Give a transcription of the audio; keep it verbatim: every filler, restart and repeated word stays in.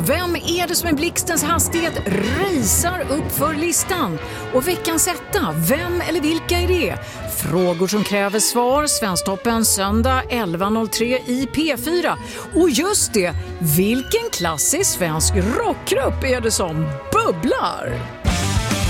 Och vem är det som i blixtens hastighet racear upp för listan? Och veckans etta, vem eller vilka är det? Frågor som kräver svar, Svensktoppen söndag elva noll tre i P fyra. Och just det, vilken klassisk svensk rockgrupp är det som bubblar?